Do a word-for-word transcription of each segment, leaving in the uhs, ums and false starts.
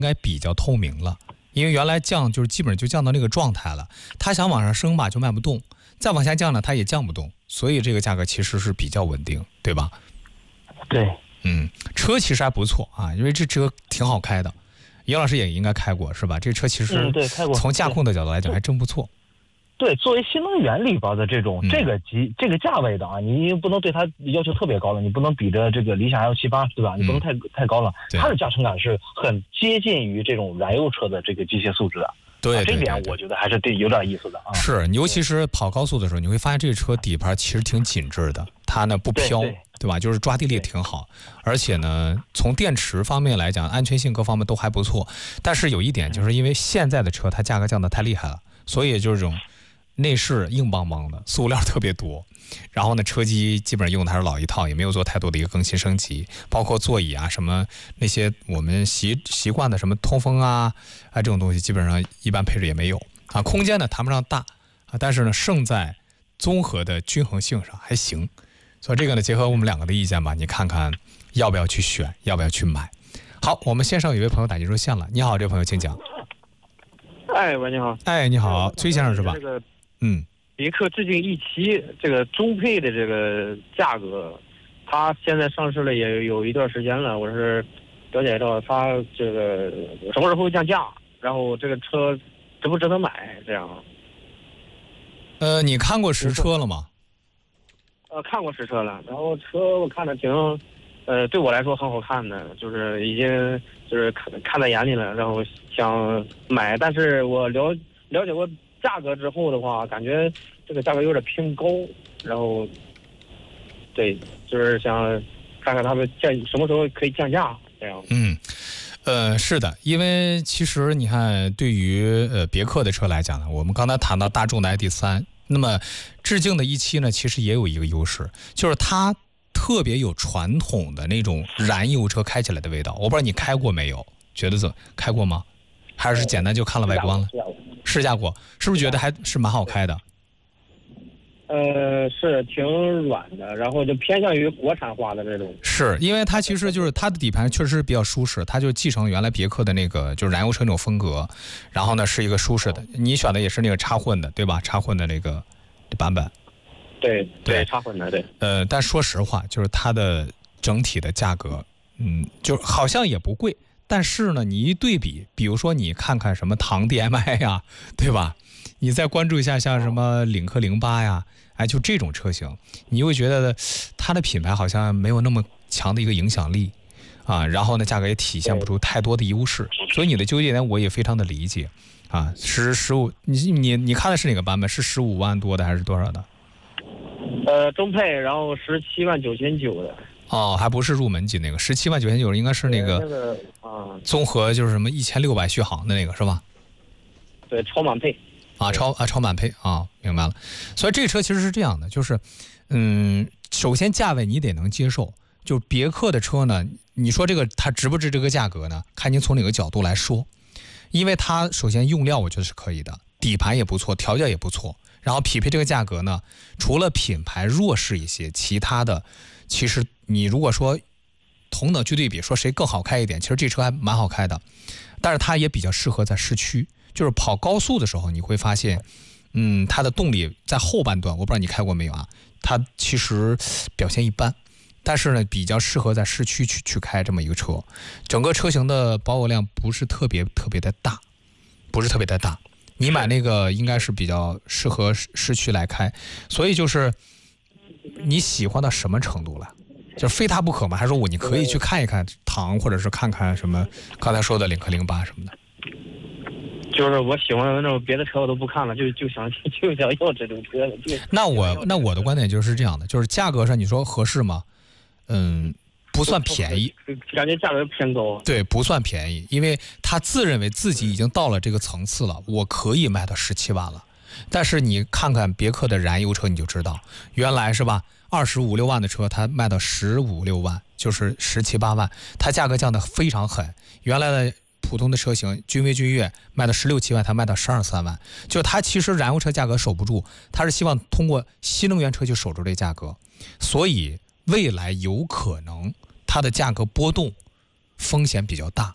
应该比较透明了，因为原来降就是基本上就降到那个状态了，它想往上升吧就卖不动，再往下降呢它也降不动，所以这个价格其实是比较稳定，对吧？ 对， 嗯，车其实还不错啊，因为这车挺好开的，杨老师也应该开过是吧？这车其实嗯对开过， 从驾控的角度来讲还真不错。 对，作为新能源里边的这种、 嗯、 这个级这个价位的啊，你不能对它要求特别高了，你不能比着这个理想 L 七八，对吧？你不能太、嗯、太高了，它的驾乘感是很接近于这种燃油车的这个机械素质的。 对， 啊、这点我觉得还是对有点意思的啊。 是，尤其是跑高速的时候，你会发现这个车底盘其实挺紧致的，它呢不飘， 对, 对吧？就是抓地力挺好，而且呢，从电池方面来讲，安全性各方面都还不错。但是有一点，就是因为现在的车它价格降得太厉害了，所以就是这种内饰硬邦邦的，塑料特别多。然后呢，车机基本上用的还是老一套，也没有做太多的一个更新升级，包括座椅啊什么那些我们习习惯的什么通风啊啊这种东西，基本上一般配置也没有啊。空间呢谈不上大啊，但是呢胜在综合的均衡性上还行。所以这个呢，结合我们两个的意见吧，你看看要不要去选，要不要去买。好，我们线上有位朋友打进热线了，你好，这位朋友请讲。 哎，喂，你好。 哎，你好，崔先生是吧？ 这个， 嗯。 别克致敬 E 七这个中配的这个价格，它现在上市了也有一段时间了。我是了解到它这个什么时候会降价，然后这个车值不值得买？这样。 呃，你看过实车了吗？ 呃，看过实车了，然后车我看着挺，呃，对我来说很好看的，就是已经就是看看在眼里了，然后想买，但是我了了解过价格之后的话，感觉这个价格有点偏高，然后，对，就是想看看他们降什么时候可以降价这样。 嗯，呃，是的，因为其实你看，对于呃别克的车来讲呢，我们刚才谈到大众的 I D 三，那么致敬的 E 七呢，其实也有一个优势，就是它特别有传统的那种燃油车开起来的味道。我不知道你开过没有，觉得怎开过吗？还是简单就看了外观了？试驾过，是不是觉得还是蛮好开的？ 呃，是挺软的，然后就偏向于国产化的这种。 是因为它其实就是它的底盘确实比较舒适，它就继承原来别克的那个就是燃油车那种风格，然后呢是一个舒适的。你选的也是那个插混的，对吧？插混的那个版本。 对对，插混的对。 呃，但说实话，就是它的整体的价格，嗯，就好像也不贵。但是呢，你一对比，比如说你看看什么唐 D M I 呀，对吧？你再关注一下像什么领克零八呀，哎，就这种车型，你会觉得它的品牌好像没有那么强的一个影响力啊，然后呢，价格也体现不出太多的优势，所以你的纠结点我也非常的理解啊。十十五，你你你看的是哪个版本？是十五万多的还是多少的？ 呃，中配，然后十七万九千九的。 哦，还不是入门级那个，十七万九千九应该是那个啊， 综合就是什么一千六百续航的那个是吧？ 对，超满配啊，超啊超满配啊，明白了。所以这个车其实是这样的，就是，嗯，首先价位你得能接受。就别克的车呢，你说这个它值不值这个价格呢？看您从哪个角度来说。因为它首先用料我觉得是可以的，底盘也不错，调教也不错，然后匹配这个价格呢，除了品牌弱势一些，其他的其实你如果说同等去对比，说谁更好开一点，其实这车还蛮好开的，但是它也比较适合在市区，就是跑高速的时候，你会发现，嗯，它的动力在后半段，我不知道你开过没有啊，它其实表现一般，但是呢，比较适合在市区去去开这么一个车，整个车型的保有量不是特别特别的大，不是特别的大，你买那个应该是比较适合市区来开，所以就是你喜欢到什么程度了？就是非它不可吗？还是说我你可以去看一看唐，或者是看看什么刚才说的领克零八什么的？ 就是我喜欢那种别的车我都不看了，就就想就想要这种车。 那我那我的观点就是这样的，就是价格上你说合适吗？嗯，不算便宜， 感觉价格偏高。 对，不算便宜，因为他自认为自己已经到了这个层次了，我可以卖到十七万了。但是你看看别克的燃油车，你就知道，原来是吧，二十五六万的车，它卖到十五六万，就是十七八万，它价格降得非常狠。原来的普通的车型，君威、君越卖到十六七万，它卖到十二三万，就它其实燃油车价格守不住，它是希望通过新能源车去守住这价格，所以未来有可能它的价格波动风险比较大。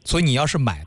所以你要是买